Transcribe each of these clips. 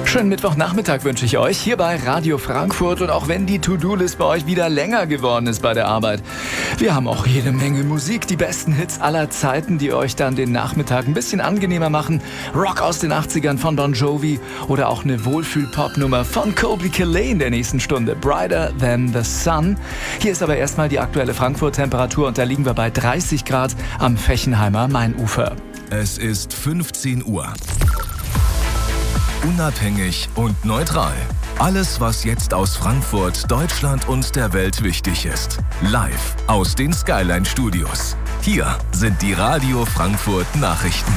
Schönen Mittwochnachmittag wünsche ich euch hier bei Radio Frankfurt. Und auch wenn die To-Do-List bei euch wieder länger geworden ist bei der Arbeit, wir haben auch jede Menge Musik, die besten Hits aller Zeiten, die euch dann den Nachmittag ein bisschen angenehmer machen. Rock aus den 80ern von Bon Jovi oder auch eine Wohlfühl-Pop-Nummer von Colby Calais in der nächsten Stunde. Brighter Than the Sun. Hier ist aber erstmal die aktuelle Frankfurt-Temperatur und da liegen wir bei 30 Grad am Fechenheimer Mainufer. Es ist 15 Uhr. Unabhängig und neutral. Alles, was jetzt aus Frankfurt, Deutschland und der Welt wichtig ist. Live aus den Skyline Studios. Hier sind die Radio Frankfurt Nachrichten.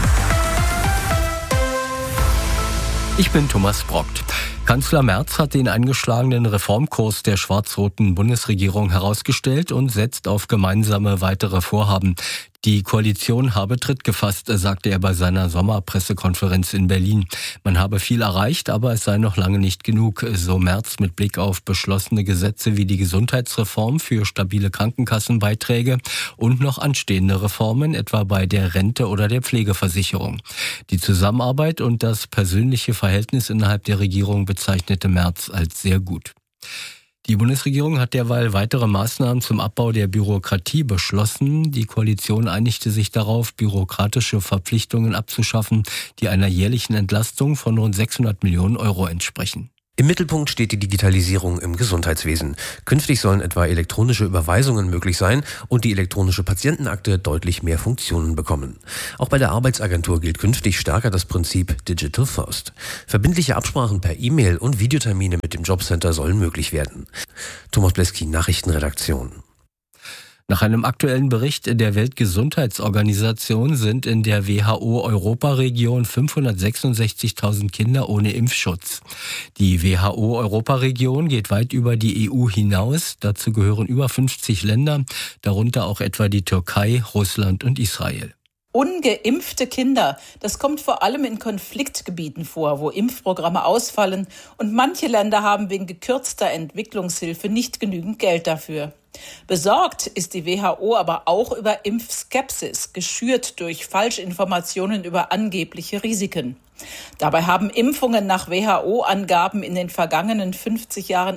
Ich bin Thomas Brockt. Kanzler Merz hat den eingeschlagenen Reformkurs der schwarz-roten Bundesregierung herausgestellt und setzt auf gemeinsame weitere Vorhaben. Die Koalition habe Tritt gefasst, sagte er bei seiner Sommerpressekonferenz in Berlin. Man habe viel erreicht, aber es sei noch lange nicht genug, so Merz mit Blick auf beschlossene Gesetze wie die Gesundheitsreform für stabile Krankenkassenbeiträge und noch anstehende Reformen, etwa bei der Rente oder der Pflegeversicherung. Die Zusammenarbeit und das persönliche Verhältnis innerhalb der Regierung bezeichnete Merz als sehr gut. Die Bundesregierung hat derweil weitere Maßnahmen zum Abbau der Bürokratie beschlossen. Die Koalition einigte sich darauf, bürokratische Verpflichtungen abzuschaffen, die einer jährlichen Entlastung von rund 600 Millionen Euro entsprechen. Im Mittelpunkt steht die Digitalisierung im Gesundheitswesen. Künftig sollen etwa elektronische Überweisungen möglich sein und die elektronische Patientenakte deutlich mehr Funktionen bekommen. Auch bei der Arbeitsagentur gilt künftig stärker das Prinzip Digital First. Verbindliche Absprachen per E-Mail und Videotermine mit dem Jobcenter sollen möglich werden. Thomas Bleski, Nachrichtenredaktion. Nach einem aktuellen Bericht der Weltgesundheitsorganisation sind in der WHO-Europaregion 566.000 Kinder ohne Impfschutz. Die WHO-Europaregion geht weit über die EU hinaus. Dazu gehören über 50 Länder, darunter auch etwa die Türkei, Russland und Israel. Ungeimpfte Kinder, das kommt vor allem in Konfliktgebieten vor, wo Impfprogramme ausfallen und manche Länder haben wegen gekürzter Entwicklungshilfe nicht genügend Geld dafür. Besorgt ist die WHO aber auch über Impfskepsis, geschürt durch Falschinformationen über angebliche Risiken. Dabei haben Impfungen nach WHO-Angaben in den vergangenen 50 Jahren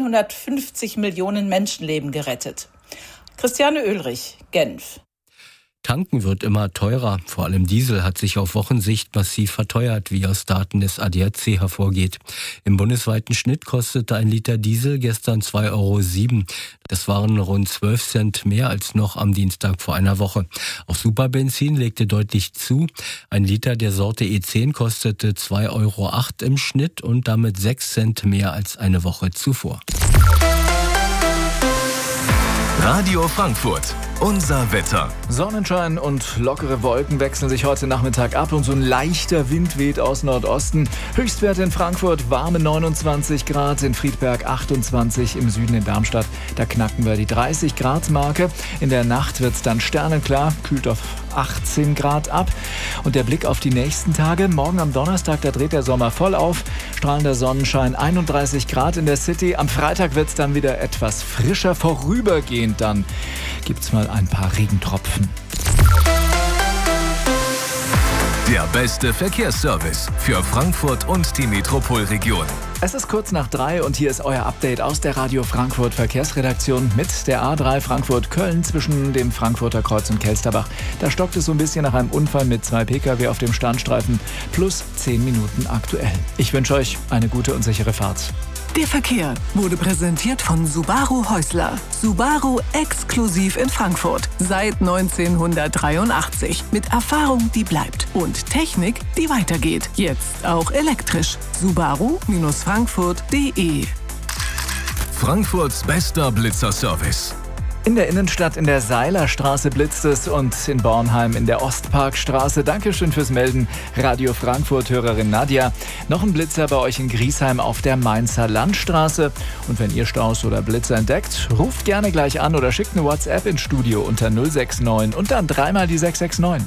150 Millionen Menschenleben gerettet. Christiane Oehlrich, Genf. Tanken wird immer teurer. Vor allem Diesel hat sich auf Wochensicht massiv verteuert, wie aus Daten des ADAC hervorgeht. Im bundesweiten Schnitt kostete ein Liter Diesel gestern 2,07 €. Das waren rund 12 Cent mehr als noch am Dienstag vor einer Woche. Auch Superbenzin legte deutlich zu. Ein Liter der Sorte E10 kostete 2,08 € im Schnitt und damit 6 Cent mehr als eine Woche zuvor. Radio Frankfurt. Unser Wetter. Sonnenschein und lockere Wolken wechseln sich heute Nachmittag ab und so ein leichter Wind weht aus Nordosten. Höchstwerte in Frankfurt warme 29 Grad, in Friedberg 28, im Süden in Darmstadt, da knacken wir die 30 Grad Marke. In der Nacht wird es dann sternenklar, kühlt auf 18 Grad ab. Und der Blick auf die nächsten Tage. Morgen am Donnerstag, da dreht der Sommer voll auf. Strahlender Sonnenschein, 31 Grad in der City. Am Freitag wird es dann wieder etwas frischer. Vorübergehend dann gibt's mal ein paar Regentropfen. Der beste Verkehrsservice für Frankfurt und die Metropolregion. Es ist kurz nach 3 und hier ist euer Update aus der Radio Frankfurt Verkehrsredaktion mit der A3 Frankfurt-Köln zwischen dem Frankfurter Kreuz und Kelsterbach. Da stockt es so ein bisschen nach einem Unfall mit 2 Pkw auf dem Standstreifen plus 10 Minuten aktuell. Ich wünsche euch eine gute und sichere Fahrt. Der Verkehr wurde präsentiert von Subaru Häusler. Subaru exklusiv in Frankfurt. Seit 1983. Mit Erfahrung, die bleibt. Und Technik, die weitergeht. Jetzt auch elektrisch. Subaru-Frankfurt.de. Frankfurts bester Blitzerservice. In der Innenstadt in der Seilerstraße blitzt es und in Bornheim in der Ostparkstraße. Dankeschön fürs Melden, Radio Frankfurt-Hörerin Nadja. Noch ein Blitzer bei euch in Griesheim auf der Mainzer Landstraße. Und wenn ihr Staus oder Blitzer entdeckt, ruft gerne gleich an oder schickt eine WhatsApp ins Studio unter 069 und dann dreimal die 669.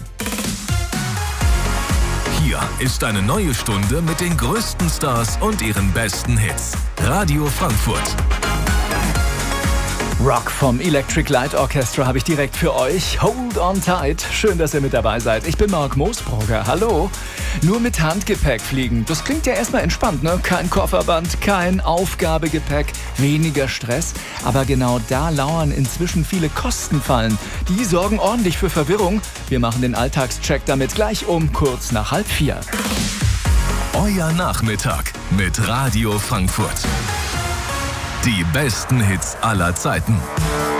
Hier ist eine neue Stunde mit den größten Stars und ihren besten Hits. Radio Frankfurt. Rock vom Electric Light Orchestra habe ich direkt für euch. Hold on tight. Schön, dass ihr mit dabei seid. Ich bin Marc Moosbrugger. Hallo. Nur mit Handgepäck fliegen. Das klingt ja erstmal entspannt, ne? Kein Kofferband, kein Aufgabegepäck, weniger Stress. Aber genau da lauern inzwischen viele Kostenfallen. Die sorgen ordentlich für Verwirrung. Wir machen den Alltagscheck damit gleich um kurz nach 3:30. Euer Nachmittag mit Radio Frankfurt. Die besten Hits aller Zeiten.